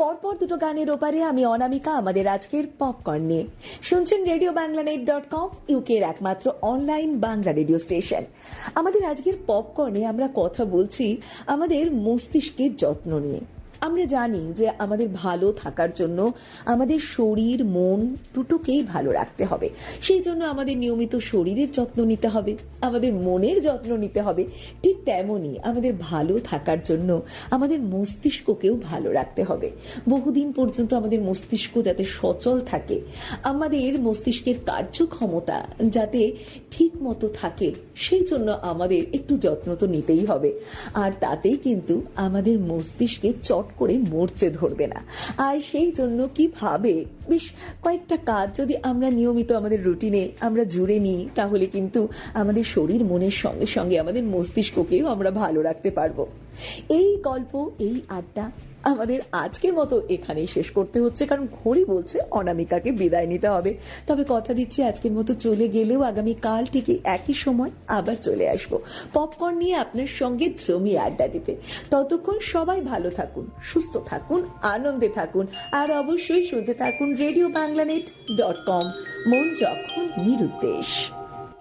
পরপর দুটো গানের ওপারে আমি অনামিকা আমাদের আজকের পপকর্ন নিয়ে শুনছেন রেডিও বাংলানেট.কম, ইউকের একমাত্র অনলাইন বাংলা রেডিও স্টেশন। আমাদের আজকের পপকর্নে আমরা কথা বলছি আমাদের মস্তিষ্কের যত্ন নিয়ে। আমরা জানি যে আমাদের ভালো থাকার জন্য আমাদের শরীর মন দুটোকেই ভালো রাখতে হবে। সেই জন্য আমাদের নিয়মিত শরীরের যত্ন নিতে হবে, আমাদের মনের যত্ন নিতে হবে। ঠিক তেমনই আমাদের ভালো থাকার জন্য আমাদের মস্তিষ্ককেও ভালো রাখতে হবে। বহুদিন পর্যন্ত আমাদের মস্তিষ্ক যাতে সচল থাকে, আমাদের মস্তিষ্কের কার্যক্ষমতা যাতে ঠিক মতো থাকে, সেই জন্য আমাদের একটু যত্ন তো নিতেই হবে। আর তাতেই কিন্তু আমাদের মস্তিষ্কে চট করে মরচে ধরবে না। আর সেই জন্য কিভাবে বেশ কয়েকটা কাজ যদি আমরা নিয়মিত আমাদের রুটিনে আমরা জুড়ে নিই, তাহলে কিন্তু আমাদের শরীর মনের সঙ্গে সঙ্গে আমাদের মস্তিষ্ককেও আমরা ভালো রাখতে পারবো। এই গল্প, এই আড্ডা আমাদের আজকের মতো এখানেই শেষ করতে হচ্ছে, কারণ ঘড়ি বলছে অনামিকাকে বিদায় নিতে হবে। তবে কথা দিচ্ছি আজকের মতো চলে গেলেও আগামীকাল ঠিক একই সময় আবার চলে আসবো পপকর্ন নিয়ে আপনার সঙ্গে জমি আড্ডা দিতে। ততক্ষণ সবাই ভালো থাকুন, সুস্থ থাকুন, আনন্দে থাকুন, আর অবশ্যই শুনতে থাকুন রেডিও বাংলানেট.কম, মন যখন নিরুদ্দেশ।